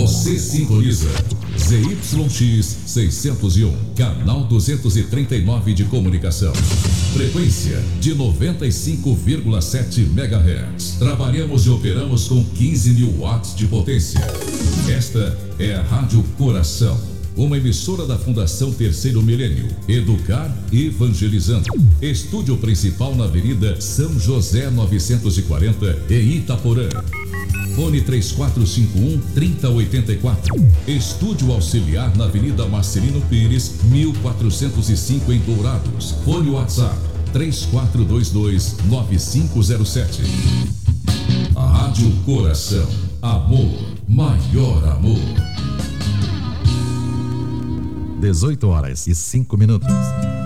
Você sintoniza ZYX 601, canal 239 de comunicação. Frequência de 95,7 MHz. Trabalhamos e operamos com 15 mil watts de potência. Esta é a Rádio Coração, uma emissora da Fundação Terceiro Milênio. Educar evangelizando. Estúdio principal na Avenida São José 940, em Itaporã. Fone 3451-3084. Estúdio auxiliar na Avenida Marcelino Pires, 1405 em Dourados. Fone WhatsApp 3422-9507. Rádio Coração. Amor, maior amor. 18 horas e 5 minutos.